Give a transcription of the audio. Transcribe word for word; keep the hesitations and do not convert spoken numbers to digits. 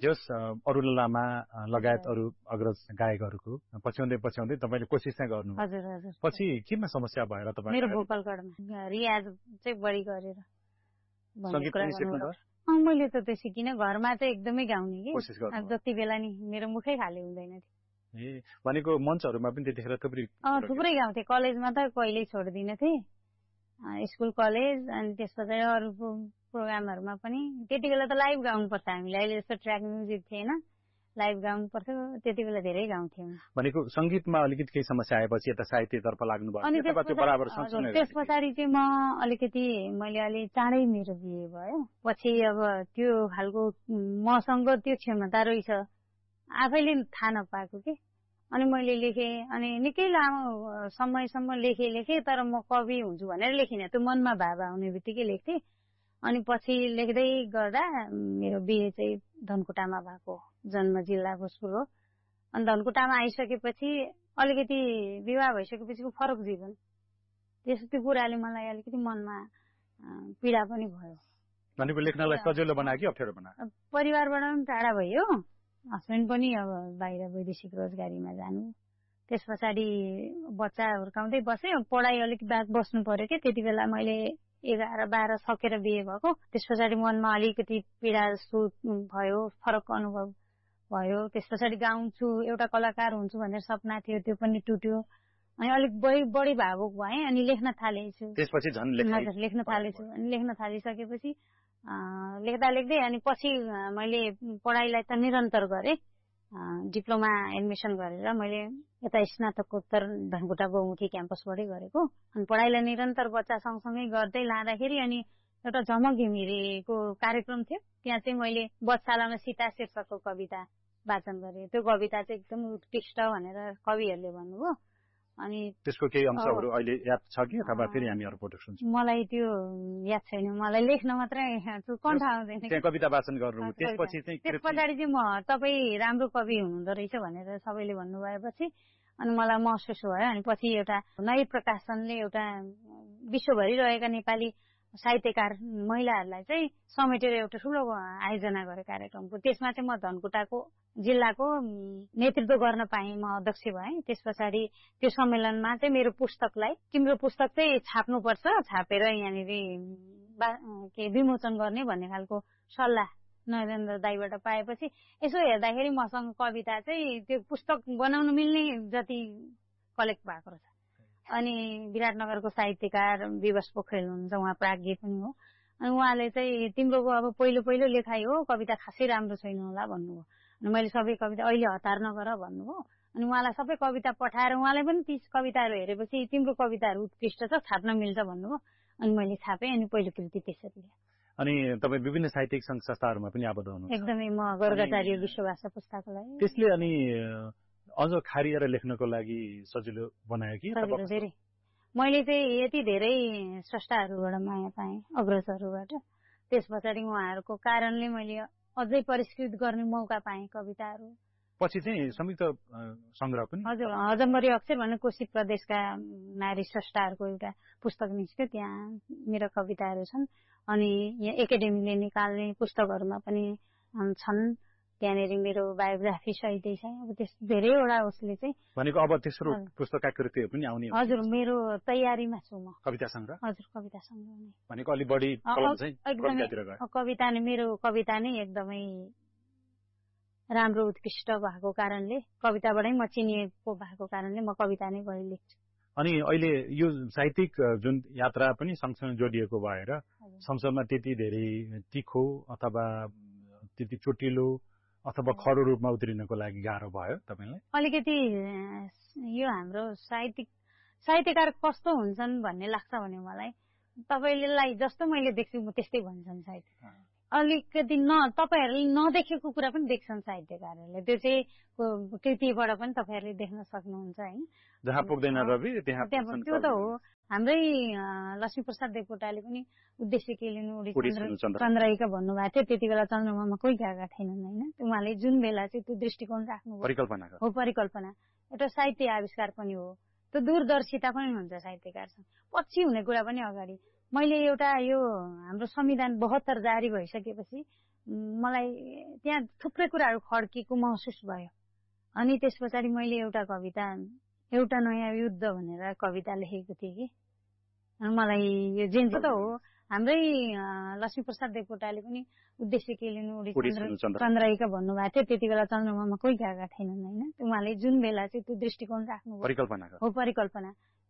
जस अरुण लामा लगायत अरू अग्रज गायकहरूको पछ्याउँदै पछ्याउँदै तपाईँले कोसिस चाहिँ गर्नु हजुर हजुर पछि केमा समस्या भएर तपाईँ मेरो भोकल कर्डमा रियाज चाहिँ बढी गरेर संगीत पनि सिक्नुभयो? अँ मैले त त्यो सिकिनँ घरमा चाहिँ एकदमै गाउने कि कोसिस गर्नु जति बेला नि मेरो मुखै खाली हुँदैन थियो ए भनेको मञ्चहरूमा पनि त्यतिखेर थुप्रै अँ थुप्रै गाउँथे कलेजमा त कहिल्यै छोड्दिनँ थिएँ स्कुल कलेज अनि त्यस पछाडि अरू प्रोग्रामहरूमा पनि त्यति बेला त लाइभ गाउनु पर्छ हामीले अहिले जस्तो ट्र्याक म्युजिक थिएन लाइभ गाउनु पर्थ्यो त्यति बेला धेरै गाउँथ्यौँ भनेको सङ्गीतमा अलिकति केही समस्या आएपछि यता साहित्यतर्फ लाग्नु भयो त्यस पछाडि चाहिँ म अलिकति मैले अलि चाँडै मेरो बिहे भयो पछि अब त्यो खालको मसँग त्यो क्षमता रहेछ आफैले थाहा नपाएको कि अनि मैले लेखेँ अनि निकै लामो समयसम्म लेखेँ लेखेँ तर म कवि हुन्छु भनेर लेखिनँ त्यो मनमा भाव आउने बित्तिकै लेख्थेँ अनि पछि लेख्दै गर्दा मेरो बिहे चाहिँ धनकुटामा भएको जन्म जिल्ला भोजपुर हो अनि धनकुटामा आइसकेपछि अलिकति विवाह भइसकेपछिको फरक जीवन त्यस त्यो कुराले मलाई अलिकति मनमा पीडा पनि भयो भनेको लेख्नलाई सजिलो बनायो कि अप्ठ्यारो बनायो परिवारबाट पनि टाढा भयो हस्बेन्ड पनि अब बाहिर वैदेशिक रोजगारीमा जानु त्यस पछाडि बच्चा हुर्काउँदै बसेँ पढाइ अलिक ब्याक बस्नु पर्यो कि त्यति बेला मैले एघार बाह्र सकेर बिहे भएको त्यस पछाडि मनमा अलिकति पीडा जस्तो भयो फरक अनुभव भयो त्यस पछाडि गाउँछु एउटा कलाकार हुन्छु भनेर सपना थियो त्यो पनि टुट्यो अनि अलिक बढी बढी भावुक भएँ अनि लेख्न थालेछु त्यसपछि झन् लेख्न थालेछु अनि लेख्न थालिसकेपछि लेख्दा लेख्दै अनि पछि मैले पढाइलाई त निरन्तर गरेँ डिप्लोमा एडमिसन गरेर मैले यता स्नातकोत्तर धनकुटा बहुमुखी क्याम्पसबाटै गरेको अनि पढाइलाई निरन्तर बच्चा सँगसँगै गर्दै लाँदाखेरि अनि एउटा झमक घिमिरेको कार्यक्रम थियो त्यहाँ चाहिँ मैले बच्चालामा सीता शीर्षकको कविता वाचन गरेँ त्यो कविता चाहिँ एकदम उत्कृष्ट भनेर कविहरूले भन्नुभयो अनि त्यसको केही अंशहरू अहिले याद छ कि अथवा फेरि हामी अरू पटक सुन्छौँ मलाई त्यो याद छैन मलाई लेख्न मात्रै कण्ठ आउँदैन त्यहाँ कविता वाचन गर्नु त्यसपछि चाहिँ त्यस पछाडि चाहिँ म तपाईँ राम्रो कवि हुनुहुँदो रहेछ भनेर सबैले भन्नुभएपछि अनि मलाई महसुस भयो अनि पछि एउटा नयाँ प्रकाशनले एउटा विश्वभरि रहेका नेपाली साहित्यकार महिलाहरूलाई चाहिँ समेटेर एउटा ठुलो आयोजना गरे कार्यक्रमको त्यसमा चाहिँ म धनकुटाको जिल्लाको नेतृत्व गर्न पाएँ म अध्यक्ष भएँ त्यस पछाडि त्यो सम्मेलनमा चाहिँ मेरो पुस्तकलाई तिम्रो पुस्तक चाहिँ छाप्नुपर्छ छापेर यहाँनिर के विमोचन गर्ने भन्ने खालको सल्लाह नरेन्द्र दाईबाट पाएपछि यसो हेर्दाखेरि मसँग कविता चाहिँ त्यो पुस्तक बनाउन मिल्ने जति कलेक्ट भएको रहेछ अनि विराटनगरको साहित्यकार विवश पोखरेल हुनुहुन्छ उहाँ प्राज्ञ पनि हो अनि उहाँले चाहिँ तिम्रो अब पहिलो पहिलो लेखाइ हो कविता खासै राम्रो छैन होला भन्नुभयो अनि मैले सबै कविता अहिले हतार नगर भन्नुभयो अनि उहाँलाई सबै कविता पठाएर उहाँले पनि ती कविताहरू हेरेपछि तिम्रो कविताहरू उत्कृष्ट छ छाप्न मिल्छ भन्नुभयो अनि मैले छापेँ अनि पहिलो कृति त्यसरी अनि तपाईँ विभिन्न साहित्यिक संघ संस्थाहरूमा पनि आबद्ध हुनुहुन्छ एकदमै म गर्गाचार्य विश्वभाषा पुस्तकालय त्यसले अनि अझ खारिएर लेख्नको लागि सजिलो बनायो कि धेरै मैले चाहिँ यति धेरै स्रष्टाहरूबाट माया पाएँ अग्रजहरूबाट त्यस पछाडि उहाँहरूको कारणले मैले अझै परिष्कृत गर्ने मौका पाएँ कविताहरू पछि चाहिँ संयुक्त संग्रह पनि हजुर हजम्बरी अक्षर भन्ने कोशी प्रदेशका नारी स्रष्टाहरूको एउटा पुस्तक निस्क्यो त्यहाँ मेरा कविताहरू छन् अनि यहाँ एकाडेमीले निकाल्ने पुस्तकहरूमा पनि छन् त्यहाँनिर मेरो बायोग्राफी सहितै छ अब त्यस धेरैवटा उसले चाहिँ भनेको अब तेस्रो पुस्तकका कृतिहरू पनि आउने हजुर मेरो तयारीमा छु म कविता संग्रह हजुर कविता संग्रह नै भनेको अलि बढी कलम चाहिँ कवितातिर गयो कविता नै मेरो कविता नै एकदमै राम्रो उत्कृष्ट भएको कारणले कविताबाटै म चिनिएको भएको कारणले म कविता नै बढी लेख्छु अनि अहिले यो साहित्यिक जुन यात्रा पनि सँगसँगै जोडिएको भएर संसारमा त्यति धेरै तिखो अथवा त्यति चोटिलो अथवा खरो रूपमा उत्रिनको लागि गाह्रो भयो तपाईलाई अलिकति यो हाम्रो साहित्यिक साहित्यकार कस्तो हुन्छन् भन्ने लाग्छ भने मलाई तपाईलाई जस्तो मैले देख्छु म त्यस्तै भन्छन् साहित्यकार अलिकति न तपाईहरूले नदेखेको कुरा पनि देख्छन् साहित्यकारहरूले त्यो चाहिँ कृतिबाट पनि तपाईहरूले देख्न सक्नुहुन्छ हैन जहाँ पुग्दैन रवि त्यहाँ त्यो त हो हाम्रै लक्ष्मी प्रसाद देवकोटाले पनि उद्देश्य के लिनु चन्द्रहिका भन्नुभएको थियो त्यति बेला चन्द्रमामा कोही गएका थिएनन् हैन उहाँले जुन बेला चाहिँ त्यो दृष्टिकोण राख्नु परिकल्पना हो परिकल्पना एउटा साहित्य आविष्कार पनि हो त्यो दूरदर्शिता पनि हुन्छ साहित्यकारसँग पछि हुने कुरा पनि अगाडि मैले एउटा यो हाम्रो संविधान बहत्तर जारी भइसकेपछि मलाई त्यहाँ थुप्रै कुराहरू खड्केको महसुस भयो। अनि त्यस पछाडि मैले एउटा कविता एउटा नयाँ युद्ध भनेर कविता लेखेको थिएँ कि मलाई यो जेन्ज त हो हाम्रै लक्ष्मीप्रसाद देवकोटाले पनि उद्देश्य के लिनु चन्द्रिका भन्नुभएको थियो। त्यति बेला चन्द्रमामा कोही गएका थिएनन् होइन। उहाँले जुन बेला चाहिँ त्यो दृष्टिकोण राख्नुभयो परिकल्पना हो परिकल्पना